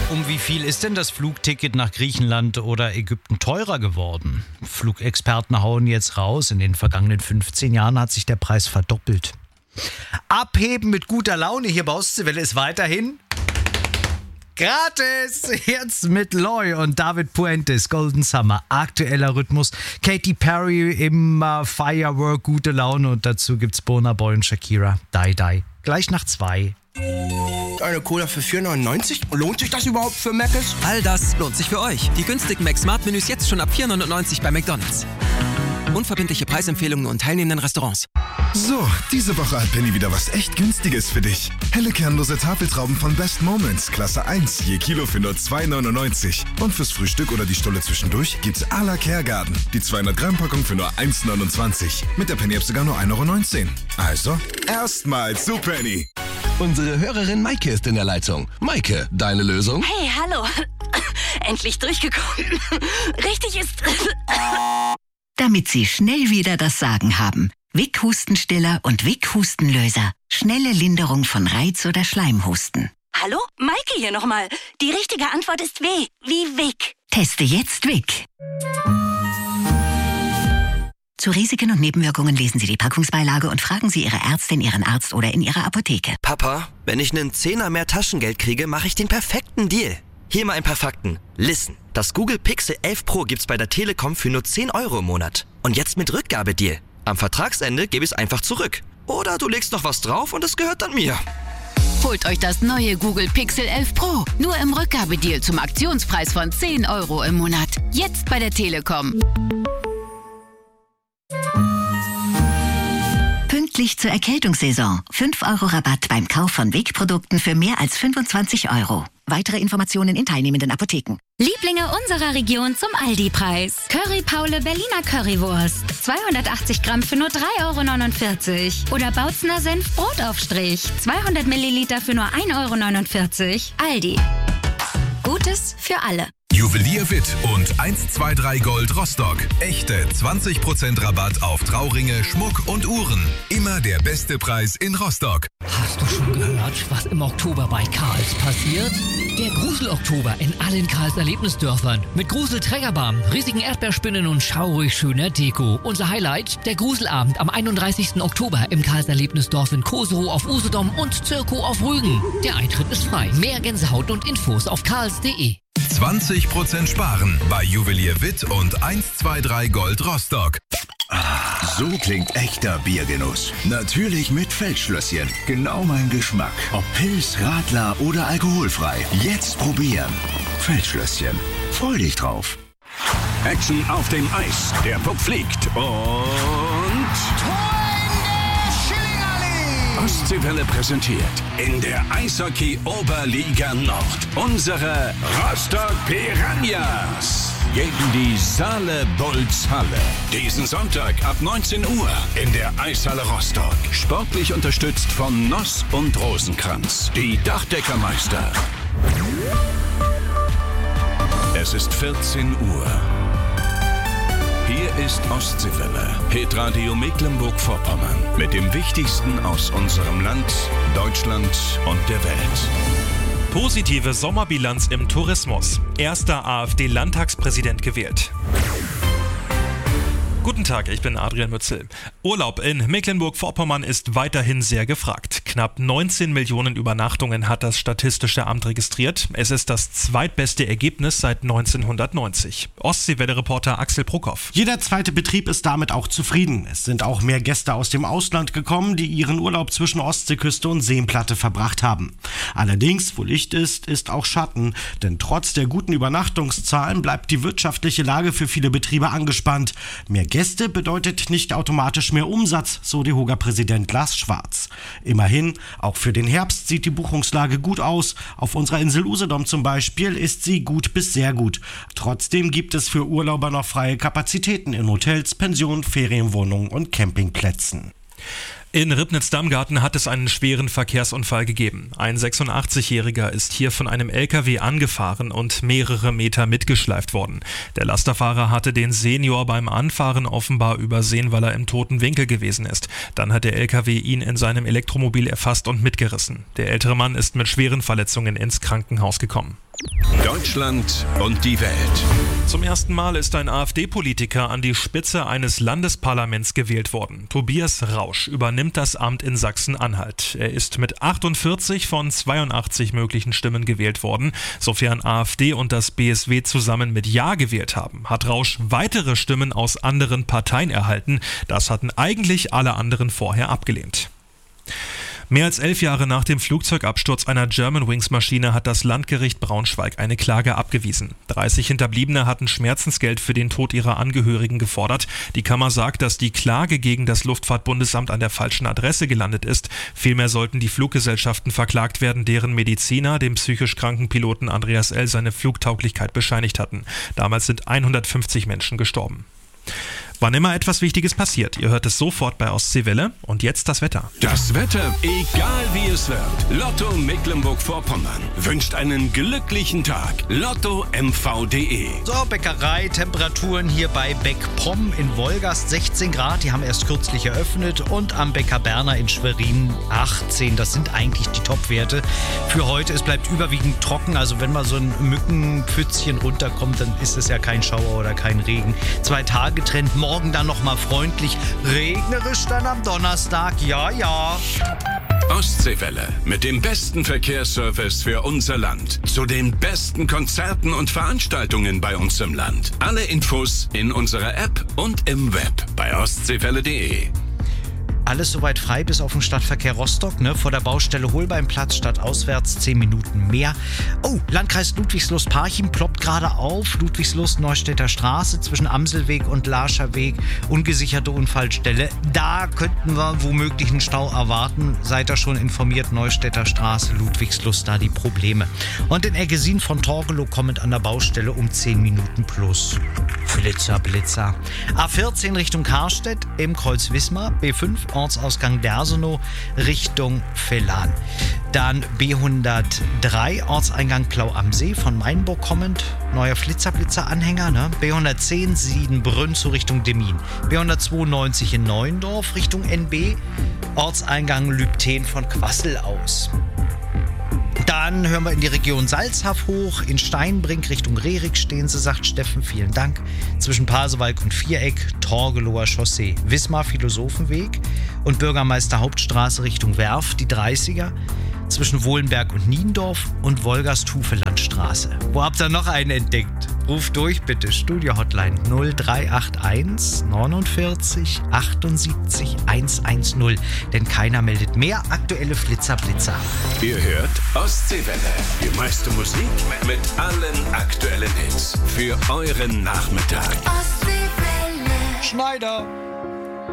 Um wie viel ist denn das Flugticket nach Griechenland oder Ägypten teurer geworden? Flugexperten hauen jetzt raus. In den vergangenen 15 Jahren hat sich der Preis verdoppelt. Abheben mit guter Laune hier bei Ostseewelle ist weiterhin gratis. Jetzt mit Loy und David Puentes, Golden Summer, aktueller Rhythmus. Katy Perry immer Firework, gute Laune und dazu gibt's Burna Boy und Shakira, Die Die. Gleich nach 2. Eine Cola für 4,99? Lohnt sich das überhaupt für Mc's? All das lohnt sich für euch. Die günstigen Mac-Smart-Menüs jetzt schon ab 4,99 bei McDonald's. Unverbindliche Preisempfehlungen und teilnehmenden Restaurants. So, diese Woche hat Penny wieder was echt Günstiges für dich. Helle kernlose Tafeltrauben von Best Moments, Klasse 1, je Kilo für nur 2,99. Und fürs Frühstück oder die Stulle zwischendurch gibt's à la Kergarten. Die 200-Gramm-Packung für nur 1,29. Mit der Penny-App sogar nur 1,19 €. Also, erstmals zu Penny. Unsere Hörerin Maike ist in der Leitung. Maike, deine Lösung? Hey, hallo. Endlich durchgekommen. Richtig ist... Damit Sie schnell wieder das Sagen haben. Vic Hustenstiller und Vic Hustenlöser. Schnelle Linderung von Reiz- oder Schleimhusten. Hallo? Maike hier nochmal. Die richtige Antwort ist W. Wie Vic. Teste jetzt Vic. Zu Risiken und Nebenwirkungen lesen Sie die Packungsbeilage und fragen Sie Ihre Ärztin, Ihren Arzt oder in Ihrer Apotheke. Papa, wenn ich einen Zehner mehr Taschengeld kriege, mache ich den perfekten Deal. Hier mal ein paar Fakten. Listen, das Google Pixel 11 Pro gibt's bei der Telekom für nur 10 € im Monat. Und jetzt mit Rückgabedeal. Am Vertragsende gebe ich es einfach zurück. Oder du legst noch was drauf und es gehört dann mir. Holt euch das neue Google Pixel 11 Pro. Nur im Rückgabedeal zum Aktionspreis von 10 € im Monat. Jetzt bei der Telekom. Pünktlich zur Erkältungssaison. 5 € Rabatt beim Kauf von Vic-Produkten für mehr als 25 €. Weitere Informationen in teilnehmenden Apotheken. Lieblinge unserer Region zum Aldi-Preis. Curry Paule Berliner Currywurst. 280 Gramm für nur 3,49 € Oder Bautzner Senf Brotaufstrich. 200 Milliliter für nur 1,49 €. Aldi. Gutes für alle. Juwelier Witt und 123 Gold Rostock. Echte 20% Rabatt auf Trauringe, Schmuck und Uhren. Immer der beste Preis in Rostock. Hast du schon gehört, was im Oktober bei Karls passiert? Der Grusel-Oktober in allen Karls Erlebnisdörfern. Mit Grusel-Trägerbahn, riesigen Erdbeerspinnen und schaurig schöner Deko. Unser Highlight, der Gruselabend am 31. Oktober im Karls Erlebnisdorf in Koserow auf Usedom und Zirko auf Rügen. Der Eintritt ist frei. Mehr Gänsehaut und Infos auf karls.de. 20% sparen bei Juwelier Witt und 123 Gold Rostock. So klingt echter Biergenuss. Natürlich mit Feldschlösschen. Genau mein Geschmack. Ob Pils, Radler oder alkoholfrei. Jetzt probieren. Feldschlösschen. Freu dich drauf. Action auf dem Eis. Der Puck fliegt und... Ostseewelle präsentiert in der Eishockey-Oberliga Nord unsere Rostock Piranhas gegen die Saale Bulls Halle. Diesen Sonntag ab 19 Uhr in der Eishalle Rostock. Sportlich unterstützt von Noss und Rosenkranz, die Dachdeckermeister. Es ist 14 Uhr. Hier ist Ostseewelle, Hitradio Mecklenburg-Vorpommern. Mit dem Wichtigsten aus unserem Land, Deutschland und der Welt. Positive Sommerbilanz im Tourismus. Erster AfD-Landtagspräsident gewählt. Guten Tag, ich bin Adrian Mützel. Urlaub in Mecklenburg-Vorpommern ist weiterhin sehr gefragt. Knapp 19 Millionen Übernachtungen hat das Statistische Amt registriert. Es ist das zweitbeste Ergebnis seit 1990. Ostseewelle-Reporter Axel Bruckhoff. Jeder zweite Betrieb ist damit auch zufrieden. Es sind auch mehr Gäste aus dem Ausland gekommen, die ihren Urlaub zwischen Ostseeküste und Seenplatte verbracht haben. Allerdings, wo Licht ist, ist auch Schatten. Denn trotz der guten Übernachtungszahlen bleibt die wirtschaftliche Lage für viele Betriebe angespannt. Mehr Gäste bedeutet nicht automatisch mehr Umsatz, so DEHOGA-Präsident Lars Schwarz. Immerhin, auch für den Herbst sieht die Buchungslage gut aus. Auf unserer Insel Usedom zum Beispiel ist sie gut bis sehr gut. Trotzdem gibt es für Urlauber noch freie Kapazitäten in Hotels, Pensionen, Ferienwohnungen und Campingplätzen. In Ribnitz-Damgarten hat es einen schweren Verkehrsunfall gegeben. Ein 86-Jähriger ist hier von einem LKW angefahren und mehrere Meter mitgeschleift worden. Der Lasterfahrer hatte den Senior beim Anfahren offenbar übersehen, weil er im toten Winkel gewesen ist. Dann hat der LKW ihn in seinem Elektromobil erfasst und mitgerissen. Der ältere Mann ist mit schweren Verletzungen ins Krankenhaus gekommen. Deutschland und die Welt. Zum ersten Mal ist ein AfD-Politiker an die Spitze eines Landesparlaments gewählt worden. Tobias Rausch übernimmt das Amt in Sachsen-Anhalt. Er ist mit 48 von 82 möglichen Stimmen gewählt worden. Sofern AfD und das BSW zusammen mit Ja gewählt haben, hat Rausch weitere Stimmen aus anderen Parteien erhalten. Das hatten eigentlich alle anderen vorher abgelehnt. Mehr als 11 Jahre nach dem Flugzeugabsturz einer Germanwings-Maschine hat das Landgericht Braunschweig eine Klage abgewiesen. 30 Hinterbliebene hatten Schmerzensgeld für den Tod ihrer Angehörigen gefordert. Die Kammer sagt, dass die Klage gegen das Luftfahrtbundesamt an der falschen Adresse gelandet ist. Vielmehr sollten die Fluggesellschaften verklagt werden, deren Mediziner dem psychisch kranken Piloten Andreas L. seine Flugtauglichkeit bescheinigt hatten. Damals sind 150 Menschen gestorben. Wann immer etwas Wichtiges passiert, ihr hört es sofort bei Ostseewelle. Und jetzt das Wetter. Das Wetter, egal wie es wird. Lotto Mecklenburg-Vorpommern wünscht einen glücklichen Tag. LottoMV.de. So, Bäckerei, Temperaturen hier bei Beckpomm in Wolgast 16 Grad. Die haben erst kürzlich eröffnet. Und am Bäcker Berner in Schwerin 18. Das sind eigentlich die Topwerte für heute. Es bleibt überwiegend trocken. Also wenn mal so ein Mückenpfützchen runterkommt, dann ist es ja kein Schauer oder kein Regen. 2 Tage Trend. Morgen dann nochmal freundlich, regnerisch dann am Donnerstag, ja. Ostseewelle mit dem besten Verkehrsservice für unser Land. Zu den besten Konzerten und Veranstaltungen bei uns im Land. Alle Infos in unserer App und im Web bei ostseewelle.de. Alles soweit frei bis auf den Stadtverkehr Rostock, ne? Vor der Baustelle Holbeinplatz statt auswärts 10 Minuten mehr. Oh, Landkreis Ludwigslust-Parchim ploppt gerade auf. Ludwigslust-Neustädter Straße zwischen Amselweg und Larscher Weg. Ungesicherte Unfallstelle. Da könnten wir womöglich einen Stau erwarten. Seid ihr schon informiert? Neustädter Straße, Ludwigslust, da die Probleme. Und in Eggesin von Torgelow kommend an der Baustelle um 10 Minuten plus. Blitzer. A14 Richtung Karstedt im Kreuz Wismar. B5 Ortsausgang Dersenow Richtung Vellan. Dann B103 Ortseingang Plau am See von Mainburg kommend. Neuer Flitzer-Anhänger. Ne? B110 Siedenbrünn zur Richtung Demmin. B192 in Neuendorf Richtung NB. Ortseingang Lübten von Quassel aus. Dann hören wir in die Region Salzhaf hoch, in Steinbrink Richtung Rerik stehen sie, sagt Steffen, vielen Dank. Zwischen Pasewalk und Viereck, Torgelower Chaussee, Wismar Philosophenweg und Bürgermeister Hauptstraße Richtung Werft, die 30er. Zwischen Wohlenberg und Niendorf und Wolgast-Hufelandstraße. Wo habt ihr noch einen entdeckt? Ruft durch bitte, Studio-Hotline 0381 49 78 110. Denn keiner meldet mehr aktuelle Flitzer. Ihr hört Ostseewelle. Die meiste Musik mit allen aktuellen Hits. Für euren Nachmittag. Schneider.